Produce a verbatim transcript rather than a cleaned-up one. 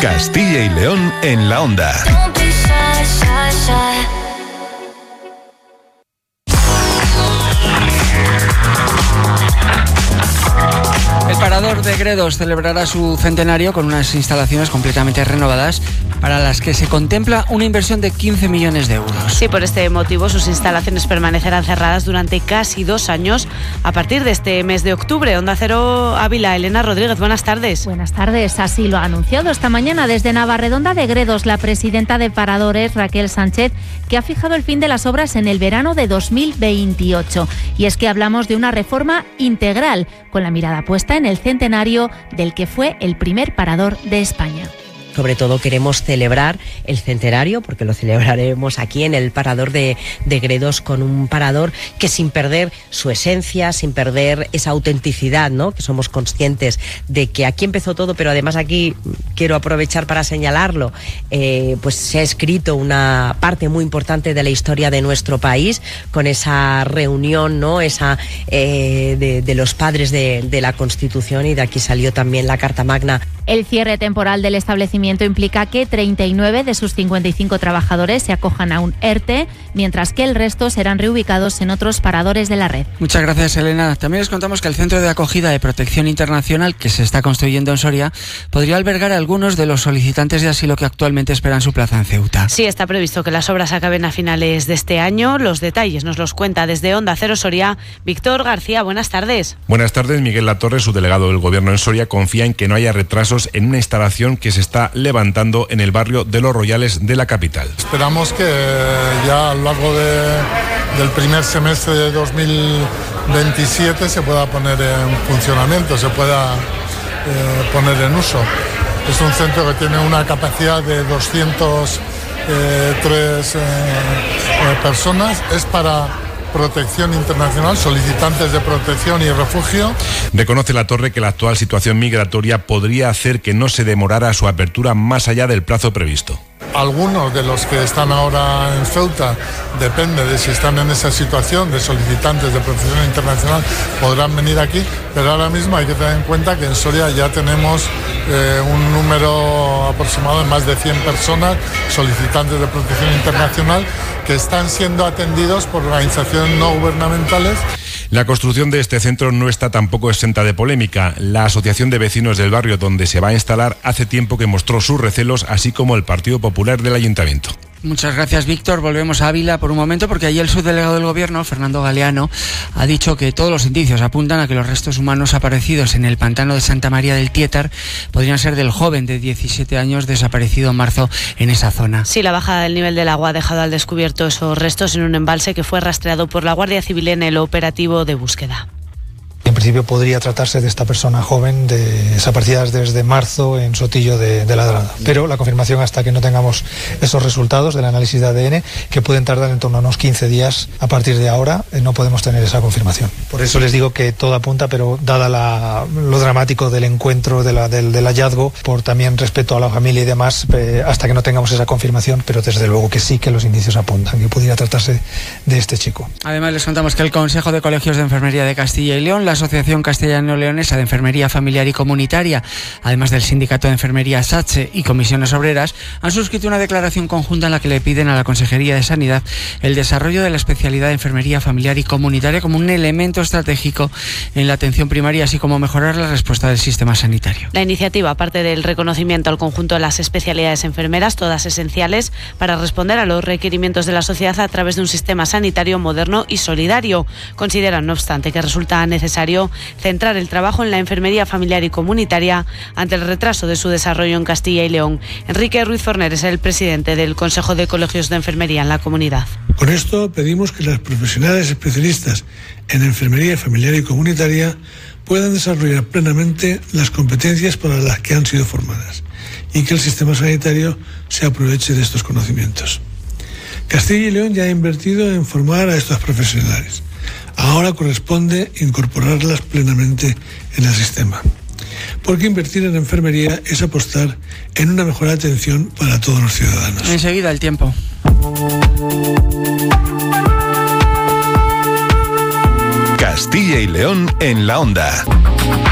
Castilla y León en la Onda. El Parador de Gredos celebrará su centenario con unas instalaciones completamente renovadas para las que se contempla una inversión de quince millones de euros. Sí, por este motivo sus instalaciones permanecerán cerradas durante casi dos años a partir de este mes de octubre. Onda Cero Ávila, Elena Rodríguez, buenas tardes. Buenas tardes, así lo ha anunciado esta mañana desde Navarredonda de Gredos la presidenta de Paradores, Raquel Sánchez, que ha fijado el fin de las obras en el verano de dos mil veintiocho. Y es que hablamos de una reforma integral, con la mirada puesta en el centenario del que fue el primer parador de España. Sobre todo queremos celebrar el centenario, porque lo celebraremos aquí en el Parador de, de Gredos, con un parador que sin perder su esencia, sin perder esa autenticidad, ¿no? Que somos conscientes de que aquí empezó todo, pero además aquí quiero aprovechar para señalarlo, eh, pues se ha escrito una parte muy importante de la historia de nuestro país, con esa reunión, ¿no? Esa eh, de, de los padres de, de la Constitución, y de aquí salió también la Carta Magna. El cierre temporal del establecimiento implica que treinta y nueve de sus cincuenta y cinco trabajadores se acojan a un ERTE, mientras que el resto serán reubicados en otros paradores de la red. Muchas gracias, Elena. También les contamos que el Centro de Acogida de Protección Internacional que se está construyendo en Soria podría albergar a algunos de los solicitantes de asilo que actualmente esperan su plaza en Ceuta. Sí, está previsto que las obras acaben a finales de este año. Los detalles nos los cuenta desde Onda Cero Soria Víctor García. Buenas tardes. Buenas tardes. Miguel Latorre, su delegado del Gobierno en Soria, confía en que no haya retrasos en una instalación que se está levantando en el barrio de Los Royales de la capital. Esperamos que ya a lo largo de, del primer semestre de dos mil veintisiete se pueda poner en funcionamiento, se pueda eh, poner en uso. Es un centro que tiene una capacidad de doscientas tres eh, eh, personas. Es para protección internacional, solicitantes de protección y refugio. Reconoce Latorre que la actual situación migratoria podría hacer que no se demorara su apertura más allá del plazo previsto. Algunos de los que están ahora en Ceuta, depende de si están en esa situación de solicitantes de protección internacional, podrán venir aquí, pero ahora mismo hay que tener en cuenta que en Soria ya tenemos eh, un número aproximado de más de cien personas, solicitantes de protección internacional, que están siendo atendidos por organizaciones no gubernamentales. La construcción de este centro no está tampoco exenta de polémica. La Asociación de Vecinos del barrio donde se va a instalar hace tiempo que mostró sus recelos, así como el Partido Popular del Ayuntamiento. Muchas gracias, Víctor. Volvemos a Ávila por un momento, porque allí el subdelegado del Gobierno, Fernando Galeano, ha dicho que todos los indicios apuntan a que los restos humanos aparecidos en el pantano de Santa María del Tietar podrían ser del joven de diecisiete años desaparecido en marzo en esa zona. Sí, la bajada del nivel del agua ha dejado al descubierto esos restos en un embalse que fue rastreado por la Guardia Civil en el operativo de búsqueda. En principio podría tratarse de esta persona joven de desaparecida desde marzo en Sotillo de, de Ladrada. Pero la confirmación, hasta que no tengamos esos resultados del análisis de A D N, que pueden tardar en torno a unos quince días a partir de ahora, eh, no podemos tener esa confirmación. Por eso les digo que todo apunta, pero dada la, lo dramático del encuentro, de la, del, del hallazgo, por también respeto a la familia y demás, eh, hasta que no tengamos esa confirmación, pero desde luego que sí que los indicios apuntan que pudiera tratarse de este chico. Además les contamos que el Consejo de Colegios de Enfermería de Castilla y León, la Asociación Castellano-Leonesa de Enfermería Familiar y Comunitaria, además del Sindicato de Enfermería SACHE y Comisiones Obreras, han suscrito una declaración conjunta en la que le piden a la Consejería de Sanidad el desarrollo de la especialidad de Enfermería Familiar y Comunitaria como un elemento estratégico en la atención primaria, así como mejorar la respuesta del sistema sanitario. La iniciativa parte del reconocimiento al conjunto de las especialidades enfermeras, todas esenciales para responder a los requerimientos de la sociedad a través de un sistema sanitario moderno y solidario. Consideran, no obstante, que resulta necesario centrar el trabajo en la enfermería familiar y comunitaria ante el retraso de su desarrollo en Castilla y León. Enrique Ruiz Forner es el presidente del Consejo de Colegios de Enfermería en la comunidad. Con esto pedimos que las profesionales especialistas en enfermería familiar y comunitaria puedan desarrollar plenamente las competencias para las que han sido formadas y que el sistema sanitario se aproveche de estos conocimientos. Castilla y León ya ha invertido en formar a estos profesionales. Ahora corresponde incorporarlas plenamente en el sistema. Porque invertir en enfermería es apostar en una mejor atención para todos los ciudadanos. Enseguida el tiempo. Castilla y León en la Onda.